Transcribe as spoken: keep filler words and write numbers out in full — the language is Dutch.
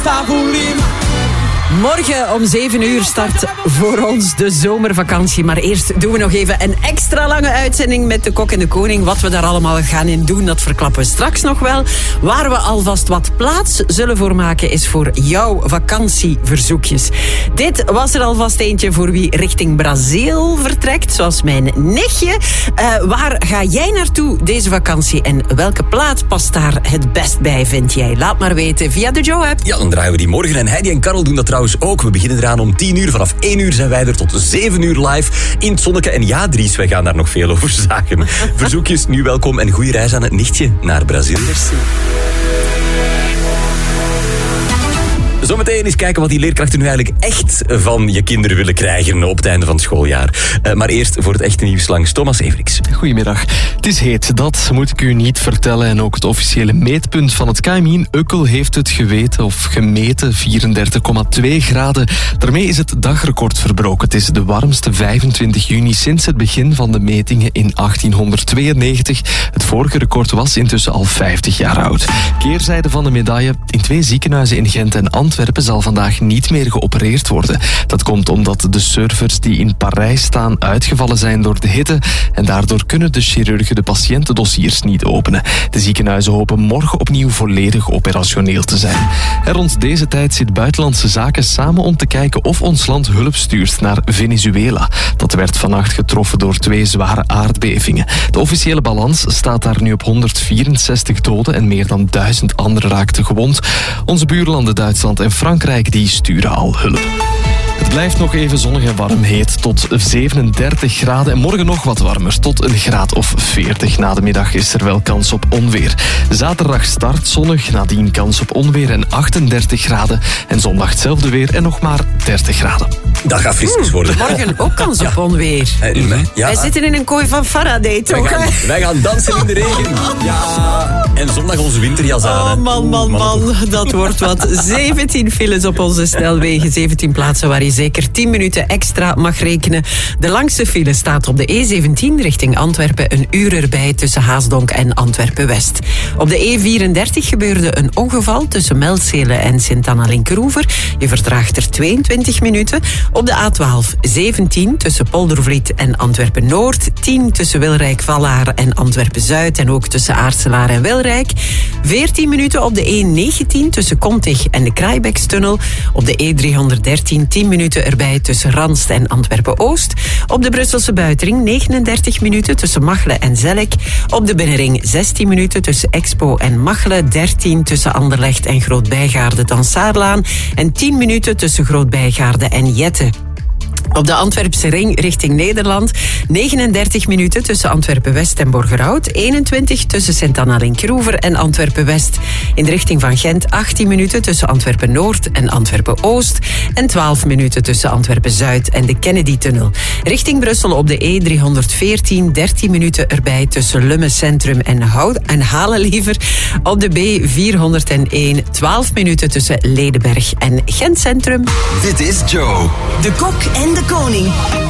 Morgen om zeven uur start voor ons de zomervakantie. Maar eerst doen we nog even een extra lange uitzending met de Kok en de Koning. Wat we daar allemaal gaan in doen, dat verklappen we straks nog wel. Waar we alvast wat plaats zullen voor maken, is voor jouw vakantieverzoekjes. Dit was er alvast eentje voor wie richting Brazil vertrekt, zoals mijn nichtje. Uh, waar ga jij naartoe deze vakantie en welke plaat past daar het best bij, vind jij? Laat maar weten via de Joe-app. Ja, dan draaien we die morgen. En Heidi en Karel doen dat trouwens ook. We beginnen eraan om tien uur. Vanaf één uur zijn wij er tot zeven uur live in het zonneke. En ja, Dries, wij gaan daar nog veel over zagen. Verzoekjes, nu welkom en goede reis aan het nichtje naar Brazil. Merci. Zometeen eens kijken wat die leerkrachten nu eigenlijk echt van je kinderen willen krijgen op het einde van het schooljaar. Uh, maar eerst voor het echte nieuws langs Thomas Everiks. Goedemiddag. Het is heet, dat moet ik u niet vertellen. En ook het officiële meetpunt van het K M I in Ukkel heeft het geweten of gemeten, vierendertig komma twee graden. Daarmee is het dagrecord verbroken. Het is de warmste vijfentwintig juni sinds het begin van de metingen in achttienhonderdtweeënnegentig. Het vorige record was intussen al vijftig jaar oud. Keerzijde van de medaille: in twee ziekenhuizen in Gent en Antwerpen Antwerpen zal vandaag niet meer geopereerd worden. Dat komt omdat de servers die in Parijs staan uitgevallen zijn door de hitte en daardoor kunnen de chirurgen de patiëntendossiers niet openen. De ziekenhuizen hopen morgen opnieuw volledig operationeel te zijn. En rond deze tijd zit Buitenlandse Zaken samen om te kijken of ons land hulp stuurt naar Venezuela. Dat werd vannacht getroffen door twee zware aardbevingen. De officiële balans staat daar nu op honderdvierenzestig doden en meer dan duizend anderen raakten gewond. Onze buurlanden Duitsland en Frankrijk die sturen al hulp. Het blijft nog even zonnig en warm, heet tot zevenendertig graden. En morgen nog wat warmer, tot een graad of veertig. Na de middag is er wel kans op onweer. Zaterdag start zonnig, nadien kans op onweer en achtendertig graden. En zondag hetzelfde weer en nog maar dertig graden. Dat gaat frisjes worden. Morgen ook kans op onweer. Uh, ja. Wij zitten in een kooi van Faraday, toch? Wij gaan, wij gaan dansen in de regen. Ja. En zondag onze winterjas aan. Oh man, man, man. Dat wordt wat. zeventien files op onze snelwegen. zeventien plaatsen waar je zeker tien minuten extra mag rekenen. De langste file staat op de E zeventien richting Antwerpen. Een uur erbij tussen Haasdonk en Antwerpen-West. Op de E vierendertig gebeurde een ongeval tussen Melzelen en Sint-Anna-Linkeroever. Je verdraagt er tweeëntwintig minuten. Op de A twaalf zeventien tussen Poldervliet en Antwerpen-Noord. tien tussen Wilrijk-Vallaar en Antwerpen-Zuid. En ook tussen Aarselaar en Wilrijk. veertien minuten op de E negentien tussen Kontig en de Kraaibekstunnel. Op de E driehonderddertien tien minuten erbij tussen Ranst en Antwerpen-Oost. Op de Brusselse Buitenring negenendertig minuten tussen Machelen en Zellik. Op de Binnenring zestien minuten tussen Expo en Machelen. dertien tussen Anderlecht en Groot-Bijgaarde-Dansaarlaan. En tien minuten tussen Groot-Bijgaarde en Jette. Op de Antwerpse ring richting Nederland negenendertig minuten tussen Antwerpen-West en Borgerhout. eenentwintig tussen Sint-Anna-Linkeroever en Antwerpen-West. In de richting van Gent achttien minuten tussen Antwerpen-Noord en Antwerpen-Oost. En twaalf minuten tussen Antwerpen-Zuid en de Kennedy-tunnel. Richting Brussel op de E driehonderdveertien dertien minuten erbij tussen Lummen Centrum en, Hout en Halen liever. Op de B vierhonderdéén twaalf minuten tussen Ledenberg en Gent Centrum. Dit is Joe. De Kok en de Koning.